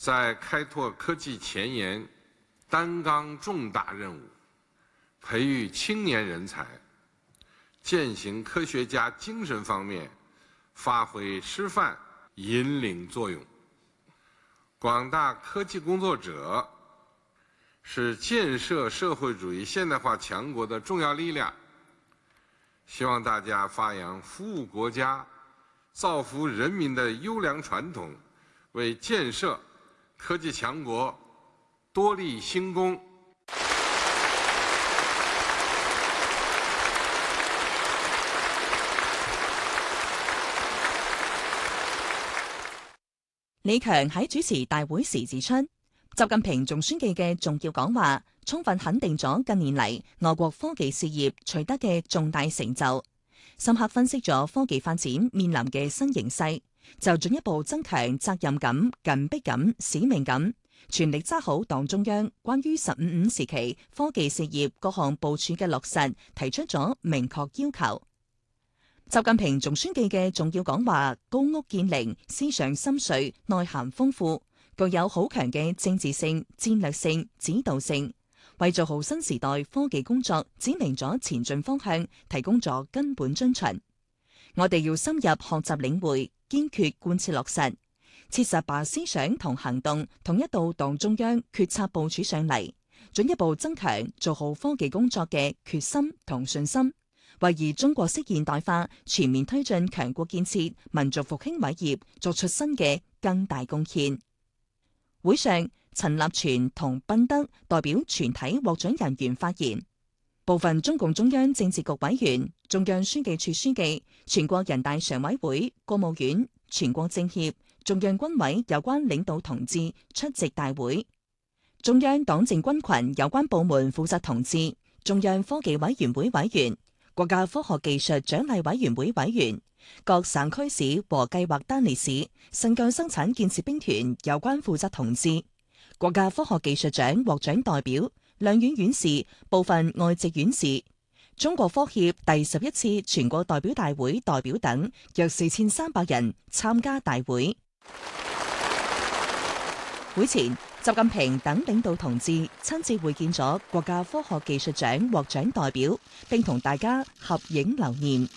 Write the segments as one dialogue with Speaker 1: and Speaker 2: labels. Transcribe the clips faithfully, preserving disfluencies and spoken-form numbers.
Speaker 1: 在開拓科技前沿擔綱重大任務，培育青年人才，踐行科學家精神方面發揮示範引領作用。廣大科技工作者是建設社會主義現代化強國的重要力量，希望大家發揚服務國家、造福人民的優良傳統，為建設科技強國多立新功。
Speaker 2: 李強喺主持大會時指出，習近平總書記嘅重要講話，充分肯定咗近年嚟我國科技事業取得嘅重大成就，深刻分析咗科技發展面臨嘅新形勢，就進一步增強責任感、緊迫感、使命感，全力揸好黨中央關於十五五時期科技事業各項部署嘅落實，提出咗明確要求。習近平總書記嘅重要講話高屋建瓴，思想深邃，內涵豐富，具有好強嘅政治性、戰略性、指導性，為做好新時代科技工作指明咗前進方向，提供咗根本遵循。我哋要深入學習領會，堅決貫徹落實，切實把思想同行動統一到黨中央決策部署上嚟，進一步增強做好科技工作嘅決心同信心，為以中國式現代化全面推進強國建設、民族復興偉業作出新嘅更大貢獻。會上，陳立全同賓德代表全體獲獎人員發言，部分中共中央政治局委員、中央書記處書記、全國人大常委會、國務院、全國政協、中央軍委有關領導同志出席大會，中央黨政軍群有關部門負責同志、中央科技委員會委員、國家科學技術獎勵委員會委員、各省區市和計劃單列市新疆生產建設兵團有關負責同志、國家科學技術獎獲獎代表、兩院院士、部分外籍院士、中國科協第十一次全國代表大會代表等約四千三百人參加大會。會前，習近平等領導同志親自會見咗國家科學技術獎獲獎代表，並同大家合影留念。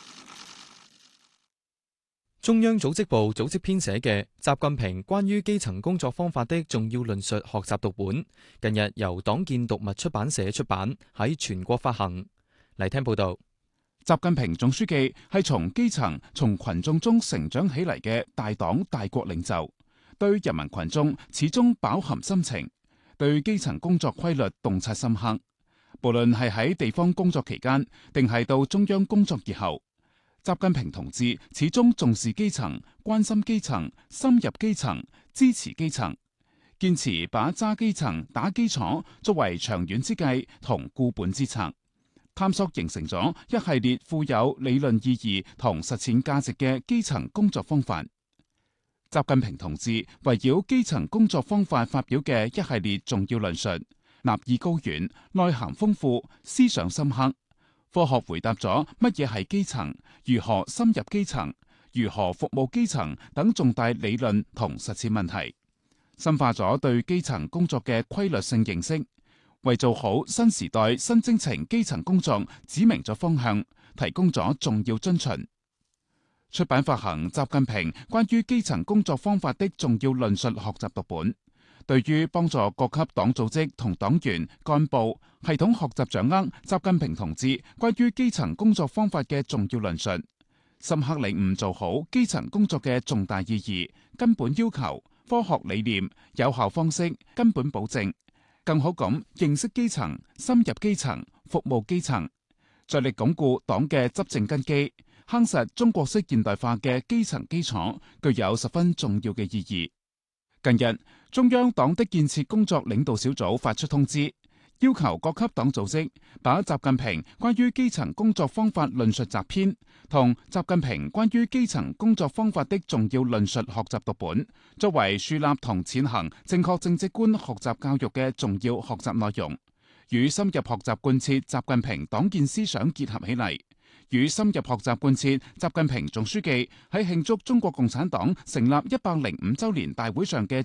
Speaker 3: 中央組織部組織編寫嘅《習近平關於基層工作方法的重要論述》學習讀本，近日由黨建讀物出版社出版，喺全國發行。嚟聽報道。
Speaker 4: 習近平總書記係從基層、從群眾中成長起嚟嘅大黨大國領袖，對人民群眾始終飽含深情，對基層工作規律洞察深刻。無論係喺地方工作期間，定係到中央工作以後，習近平同志始終重視基層、關心基層、深入基層、支持基層，堅持把揸基層、打基礎作為長遠之計同固本之策，探索形成咗一系列富有理論意義同實踐價值嘅基層工作方法。習近平同志圍繞基層工作方法發表嘅一系列重要論述，立意高遠，內涵豐富，思想深刻，科學回答咗乜嘢係基層、如何深入基層、如何服務基層等重大理論同實踐問題，深化咗對基層工作嘅規律性認識，為做好新時代新征程基層工作指明咗方向，提供咗重要遵循。出版發行《習近平關於基層工作方法的重要論述》學習讀本，對於幫助各級黨組織同黨員幹部系統學習掌握習近平同志關於基層工作方法嘅重要論述，深刻領悟做好基層工作嘅重大意義、根本要求、科學理念、有效方式、根本保證，更好咁認識基層、深入基層、服務基層，着力鞏固黨嘅執政根基，夯實中國式現代化嘅基層基礎，具有十分重要嘅意義。近日，中央黨的建設工作領導小組發出通知，要求各級黨組織把習近平關於基層工作方法論述集篇同習近平關於基層工作方法的重要論述學習讀本，作為樹立同踐行正確政績觀學習教育嘅重要學習內容，與深入學習貫徹習近平黨建思想結合起嚟，與深入學習貫徹習近平總書記喺慶祝中國共產黨成立一百零五週年大會上嘅